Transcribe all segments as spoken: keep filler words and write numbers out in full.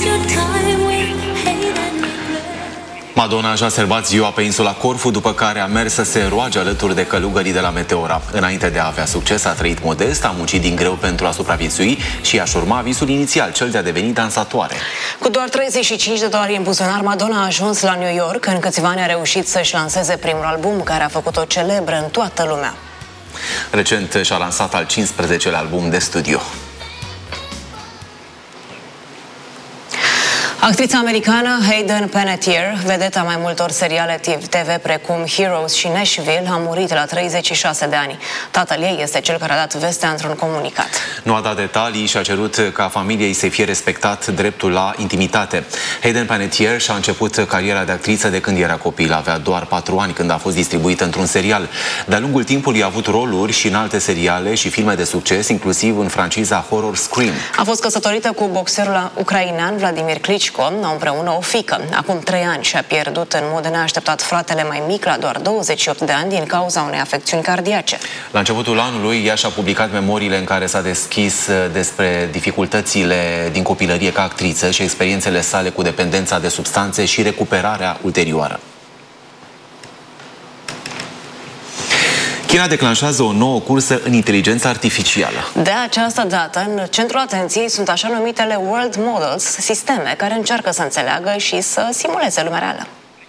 Madonna și-a sărbat ziua pe insula Corfu, după care a mers să se roage alături de călugării de la Meteora. Înainte de a avea succes, a trăit modest, a muncit din greu pentru a supraviețui și a-și urma visul inițial, cel de a deveni dansatoare. Cu doar treizeci și cinci de dolari în buzunar, Madonna a ajuns la New York. În câțiva ani a reușit să-și lanseze primul album, care a făcut-o celebră în toată lumea. Recent și-a lansat al cincisprezecelea album de studio. Actrița americană Hayden Panettiere, vedeta mai multor seriale T V precum Heroes și Nashville, a murit la treizeci și șase de ani. Tatăl ei este cel care a dat vestea într-un comunicat. Nu a dat detalii și a cerut ca familiei să fie respectat dreptul la intimitate. Hayden Panettiere și-a început cariera de actriță de când era copil. Avea doar patru ani când a fost distribuită într-un serial. De-a lungul timpului a avut roluri și în alte seriale și filme de succes, inclusiv în franciza horror Scream. A fost căsătorită cu boxerul ucrainean Vladimir Klitschko, au împreună o fiică. Acum trei ani și-a pierdut în mod neașteptat fratele mai mic la doar douăzeci și opt de ani din cauza unei afecțiuni cardiace. La începutul anului, ea și-a publicat memoriile în care s-a deschis despre dificultățile din copilărie ca actriță și experiențele sale cu dependența de substanțe și recuperarea ulterioară. China declanșează o nouă cursă în inteligență artificială. De această dată, în centrul atenției sunt așa numitele World Models, sisteme care încearcă să înțeleagă și să simuleze lumea reală.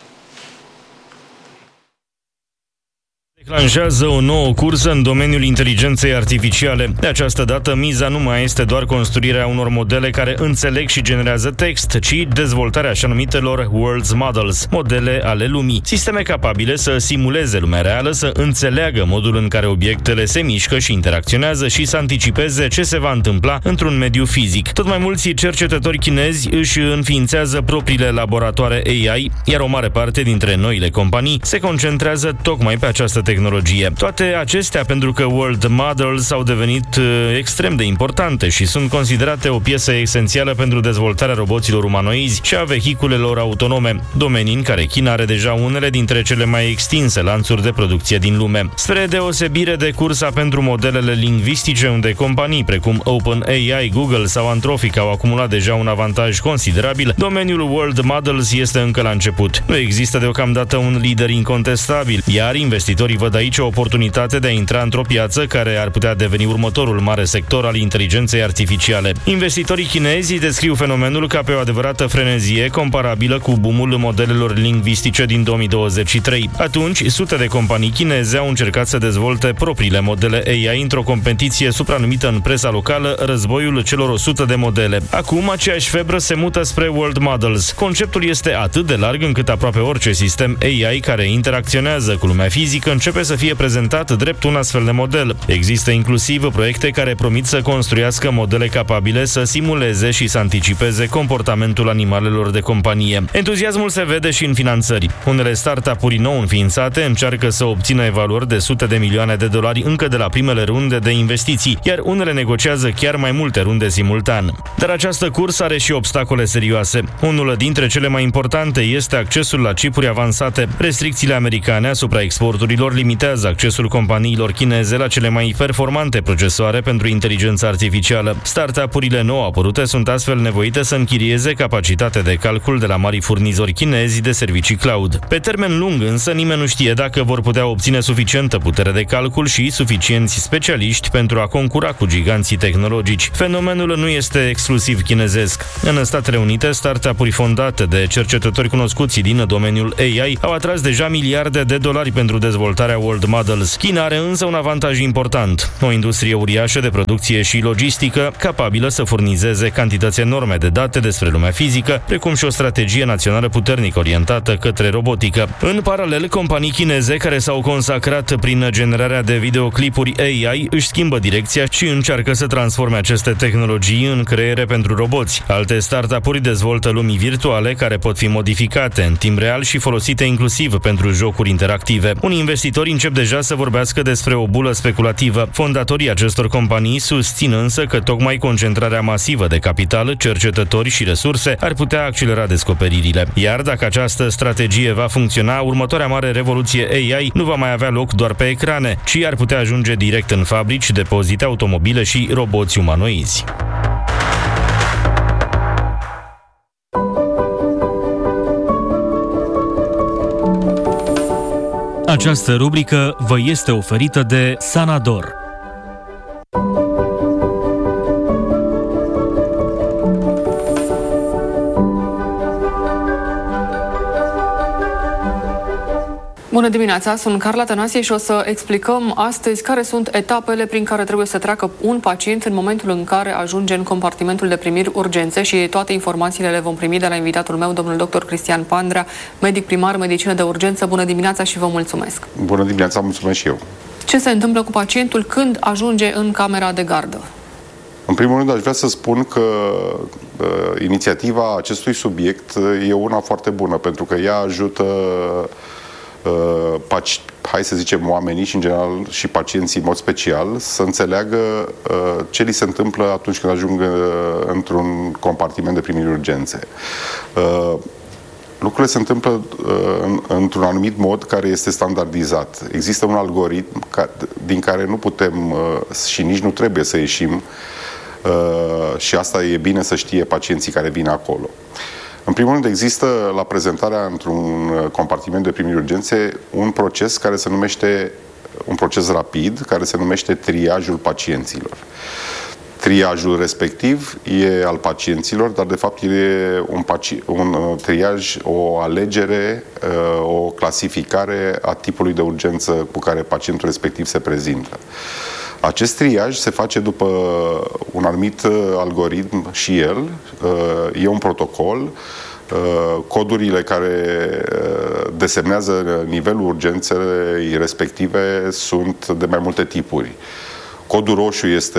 Declanșează o nouă cursă în domeniul inteligenței artificiale. De această dată, miza nu mai este doar construirea unor modele care înțeleg și generează text, ci dezvoltarea așa numitelor World Models, modele ale lumii. Sisteme capabile să simuleze lumea reală, să înțeleagă modul în care obiectele se mișcă și interacționează și să anticipeze ce se va întâmpla într-un mediu fizic. Tot mai mulți cercetători chinezi își înființează propriile laboratoare A I, iar o mare parte dintre noile companii se concentrează tocmai pe această tehnologie. Tehnologie. Toate acestea pentru că World Models au devenit uh, extrem de importante și sunt considerate o piesă esențială pentru dezvoltarea roboților umanoizi și a vehiculelor autonome, domenii în care China are deja unele dintre cele mai extinse lanțuri de producție din lume. Spre deosebire de cursa pentru modelele lingvistice, unde companii precum OpenAI, Google sau Anthropic au acumulat deja un avantaj considerabil, domeniul World Models este încă la început. Nu există deocamdată un lider incontestabil, iar investitorii văd aici o oportunitate de a intra într-o piață care ar putea deveni următorul mare sector al inteligenței artificiale. Investitorii chinezi descriu fenomenul ca pe o adevărată frenezie comparabilă cu boomul modelelor lingvistice din două mii douăzeci și trei. Atunci, sute de companii chineze au încercat să dezvolte propriile modele A I într-o competiție supranumită în presa locală Războiul celor o sută de modele. Acum, aceeași febră se mută spre World Models. Conceptul este atât de larg încât aproape orice sistem A I care interacționează cu lumea fizică începe să fie prezentat drept un astfel de model. Există inclusiv proiecte care promit să construiască modele capabile să simuleze și să anticipeze comportamentul animalelor de companie. Entuziasmul se vede și în finanțări. Unele startup-uri nou înființate încearcă să obțină evaluări de sute de milioane de dolari încă de la primele runde de investiții, iar unele negociază chiar mai multe runde simultan. Dar această cursă are și obstacole serioase. Unul dintre cele mai importante este accesul la chipuri avansate. Restricțiile americane asupra exporturilor limitează accesul companiilor chineze la cele mai performante procesoare pentru inteligența artificială. Startup-urile nou apărute sunt astfel nevoite să închirieze capacitate de calcul de la mari furnizori chinezi de servicii cloud. Pe termen lung însă nimeni nu știe dacă vor putea obține suficientă putere de calcul și suficienți specialiști pentru a concura cu giganții tehnologici. Fenomenul nu este exclusiv chinezesc. În Statele Unite, startup-uri fondate de cercetători cunoscuți din domeniul A I au atras deja miliarde de dolari pentru dezvoltarea World Models. China are însă un avantaj important. O industrie uriașă de producție și logistică, capabilă să furnizeze cantități enorme de date despre lumea fizică, precum și o strategie națională puternic orientată către robotică. În paralel, companii chineze care s-au consacrat prin generarea de videoclipuri A I își schimbă direcția și încearcă să transforme aceste tehnologii în creiere pentru roboți. Alte startup-uri dezvoltă lumii virtuale care pot fi modificate în timp real și folosite inclusiv pentru jocuri interactive. Unii investitori încep deja să vorbească despre o bulă speculativă. Fondatorii acestor companii susțin însă că tocmai concentrarea masivă de capital, cercetători și resurse ar putea accelera descoperirile. Iar dacă această strategie va funcționa, următoarea mare revoluție A I nu va mai avea loc doar pe ecrane, ci ar putea ajunge direct în fabrici, depozite, automobile și roboți umanoizi. Această rubrică vă este oferită de Sanador. Bună dimineața, sunt Carla Tănasie și o să explicăm astăzi care sunt etapele prin care trebuie să treacă un pacient în momentul în care ajunge în compartimentul de primiri urgențe și toate informațiile le vom primi de la invitatul meu, domnul doctor Cristian Pandrea, medic primar, medicină de urgență. Bună dimineața și vă mulțumesc! Bună dimineața, mulțumesc și eu! Ce se întâmplă cu pacientul când ajunge în camera de gardă? În primul rând, aș vrea să spun că uh, inițiativa acestui subiect e una foarte bună, pentru că ea ajută Uh, paci, hai să zicem, oamenii și, în general, și pacienții, în mod special, să înțeleagă uh, ce li se întâmplă atunci când ajung uh, într-un compartiment de primiri urgențe. Uh, lucrurile se întâmplă uh, în, într-un anumit mod care este standardizat. Există un algoritm ca, din care nu putem uh, și nici nu trebuie să ieșim uh, și asta e bine să știe pacienții care vin acolo. În primul rând, există la prezentarea într-un compartiment de primiri urgențe un proces care se numește, un proces rapid, care se numește triajul pacienților. Triajul respectiv e al pacienților, dar de fapt e un, paci- un triaj, o alegere, o clasificare a tipului de urgență cu care pacientul respectiv se prezintă. Acest triaj se face după un anumit algoritm și el, e un protocol, codurile care desemnează nivelul urgenței respective sunt de mai multe tipuri. Codul roșu este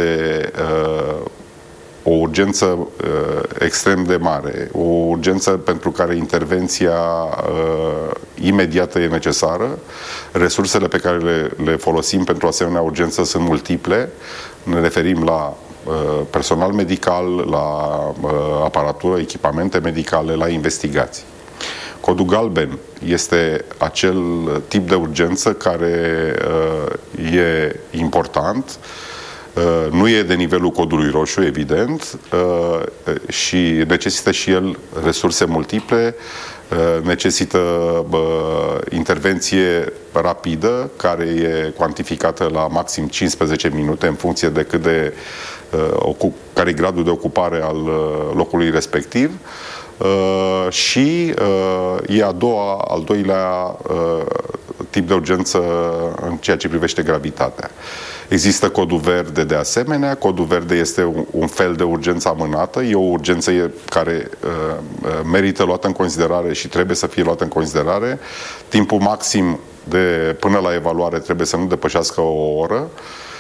o urgență uh, extrem de mare, o urgență pentru care intervenția uh, imediată e necesară. Resursele pe care le, le folosim pentru asemenea urgență sunt multiple. Ne referim la uh, personal medical, la uh, aparatură, echipamente medicale, la investigații. Codul galben este acel tip de urgență care uh, e important. Uh, nu e de nivelul codului roșu, evident, uh, și necesită și el resurse multiple, uh, necesită uh, intervenție rapidă, care e cuantificată la maxim cincisprezece minute, în funcție de cât de, uh, care e gradul de ocupare al uh, locului respectiv. Uh, și uh, e a doua, al doilea uh, tip de urgență în ceea ce privește gravitatea. Există codul verde de asemenea. Codul verde este un, un fel de urgență amânată. E o urgență care uh, merită luată în considerare și trebuie să fie luată în considerare. Timpul maxim de, până la evaluare trebuie să nu depășească o oră.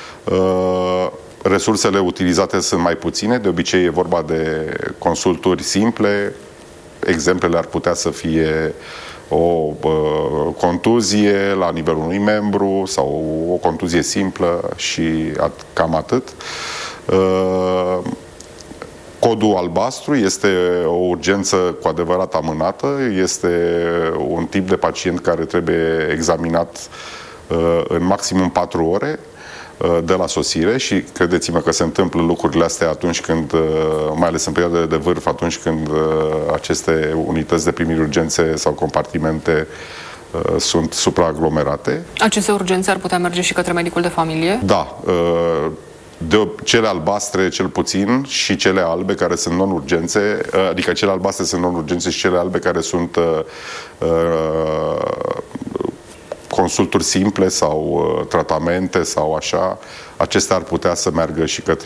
Uh, resursele utilizate sunt mai puține. De obicei e vorba de consulturi simple. Exemplele ar putea să fie o uh, contuzie la nivelul unui membru sau o contuzie simplă și at, cam atât. Uh, codul albastru este o urgență cu adevărat amânată. Este un tip de pacient care trebuie examinat uh, în maximum patru ore de la sosire și credeți-mă că se întâmplă lucrurile astea atunci când, mai ales în perioadele de vârf, atunci când aceste unități de primiri urgențe sau compartimente sunt supraaglomerate. Aceste urgențe ar putea merge și către medicul de familie? Da. De cele albastre cel puțin și cele albe care sunt non-urgențe, adică cele albastre sunt non-urgențe și cele albe care sunt uh, consulturi simple sau uh, tratamente sau așa, acestea ar putea să meargă și către